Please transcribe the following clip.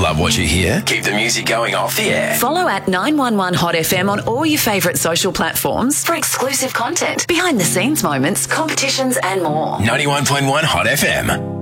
Love what you hear? Keep the music going off the air. Follow at 911 Hot FM on all your favourite social platforms for exclusive content, behind the scenes moments, competitions and more. 91.1 Hot FM.